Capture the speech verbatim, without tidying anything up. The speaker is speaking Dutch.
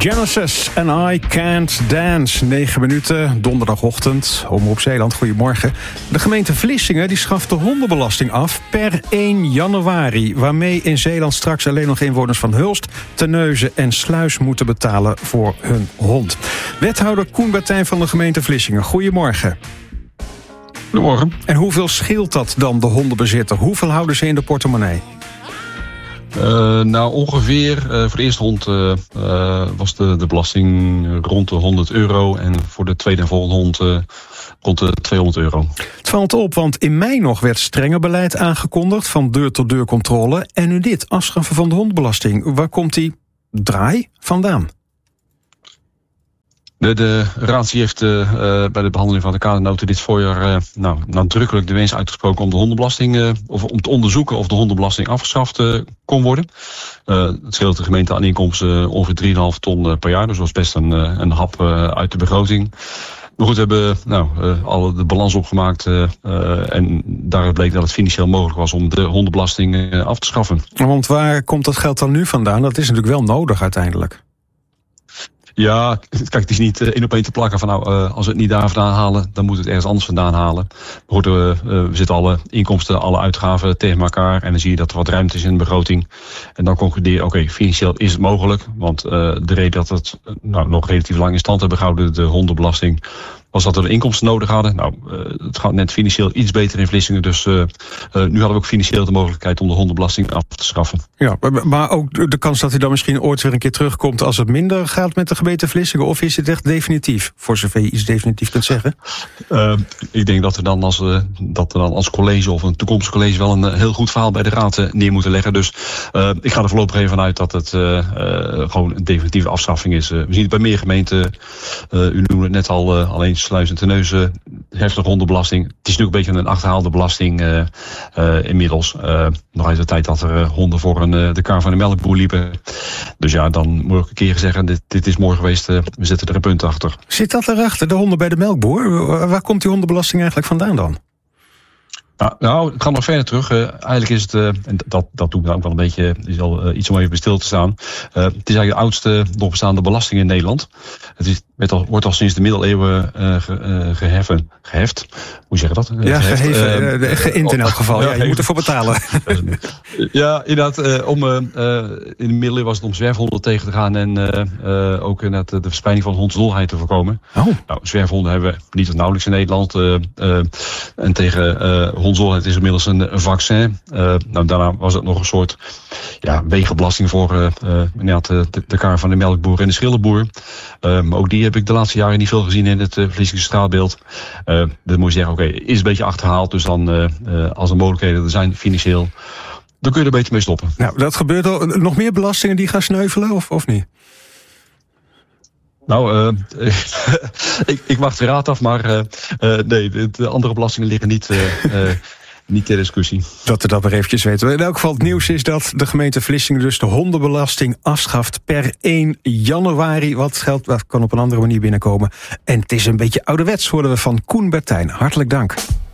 Genesis and I Can't Dance. negen minuten, donderdagochtend, Omroep Zeeland. Goedemorgen. De gemeente Vlissingen die schaft de hondenbelasting af per één januari... waarmee in Zeeland straks alleen nog inwoners van Hulst, Terneuzen en Sluis moeten betalen voor hun hond. Wethouder Koen Bertijn van de gemeente Vlissingen, goedemorgen. Goedemorgen. En hoeveel scheelt dat dan, de hondenbezitter? Hoeveel houden ze in de portemonnee? Uh, nou, ongeveer, uh, voor de eerste hond uh, uh, was de, de belasting rond de honderd euro... en voor de tweede en volgende hond uh, rond de tweehonderd euro. Het valt op, want in mei nog werd strenger beleid aangekondigd... van deur-tot-deur controle. En nu dit, afschaffen van de hondenbelasting. Waar komt die draai vandaan? De, de Raad heeft uh, uh, bij de behandeling van de kadernoten dit voorjaar uh, nou, nadrukkelijk de wens uitgesproken om de hondenbelasting, uh, of om te onderzoeken of de hondenbelasting afgeschaft uh, kon worden. Uh, het scheelt de gemeente aan inkomsten uh, ongeveer drie komma vijf ton uh, per jaar, dus dat was best een, uh, een hap uh, uit de begroting. Maar goed, we hebben nou, uh, al de balans opgemaakt uh, uh, en daaruit bleek dat het financieel mogelijk was om de hondenbelasting uh, af te schaffen. Want waar komt dat geld dan nu vandaan? Dat is natuurlijk wel nodig uiteindelijk. Ja, kijk, het is niet één op één te plakken van nou, uh, als we het niet daar vandaan halen, dan moet het ergens anders vandaan halen. Maar goed, uh, we zitten alle inkomsten, alle uitgaven tegen elkaar en dan zie je dat er wat ruimte is in de begroting. En dan concludeer je, oké, okay, financieel is het mogelijk, want uh, de reden dat het nou, nog relatief lang in stand hebben gehouden, de hondenbelasting, was dat we de inkomsten nodig hadden. Nou, uh, het gaat net financieel iets beter in Vlissingen, dus uh, uh, nu hadden we ook financieel de mogelijkheid om de hondenbelasting af te schaffen. Ja, maar ook de kans dat hij dan misschien ooit weer een keer terugkomt als het minder gaat met de gemeente Vlissingen, of is het echt definitief, voor zover je iets definitief kunt zeggen? Uh, ik denk dat we dan als, uh, dat we dan als college of een toekomstig college wel een uh, heel goed verhaal bij de raad uh, neer moeten leggen. Dus uh, ik ga er voorlopig even vanuit dat het uh, uh, gewoon een definitieve afschaffing is. Uh, we zien het bij meer gemeenten, uh, u noemde het net al, uh, alleen Sluis en Terneuzen, heftige hondenbelasting. Het is natuurlijk een beetje een achterhaalde belasting uh, uh, inmiddels. Uh, nog uit de tijd dat er uh, honden voor een, uh, de kar van de melkboer liepen. Dus ja, dan moet ik een keer zeggen, dit, dit is mooi geweest, uh, we zetten er een punt achter. Zit dat erachter, de honden bij de melkboer? Waar komt die hondenbelasting eigenlijk vandaan dan? Nou, nou, ik ga nog verder terug. Uh, eigenlijk is het, uh, en dat, dat doet me ook wel een beetje, is al uh, iets om even bij stil te staan. Uh, het is eigenlijk de oudste nog bestaande belasting in Nederland. Het is, werd al, wordt al sinds de middeleeuwen uh, ge, uh, geheffen, geheft. Hoe zeg je dat? Ja, geheft. geheven, uh, geïnt in elk geval. Ja, je moet ervoor betalen. Ja, inderdaad. Uh, om, uh, in de middeleeuwen was het om zwerfhonden tegen te gaan en uh, uh, ook inderdaad de verspreiding van hondsdolheid te voorkomen. Oh. Nou, zwerfhonden hebben we niet of nauwelijks in Nederland. Uh, uh, en tegen uh, hondsdolheid is inmiddels een, een vaccin. Uh, nou, daarna was het nog een soort ja, wegenbelasting voor uh, uh, de, de kar van de melkboer en de schilderboer. Uh, maar ook die heb ik de laatste jaren niet veel gezien in het uh, Vlissingse straatbeeld. Uh, dan moet je zeggen, oké, okay, is een beetje achterhaald. Dus dan, uh, uh, als er mogelijkheden er zijn financieel, dan kun je er beter mee stoppen. Nou, dat gebeurt al. Nog meer belastingen die gaan sneuvelen, of, of niet? Nou, uh, ik, ik wacht de raad af, maar uh, uh, nee, de, de andere belastingen liggen niet, uh, uh, niet ter discussie. Dat we dat maar eventjes weten. In elk geval het nieuws is dat de gemeente Vlissingen dus de hondenbelasting afschaft per één januari. Wat geld dat kan op een andere manier binnenkomen. En het is een beetje ouderwets, hoorden we van Koen Bertijn. Hartelijk dank.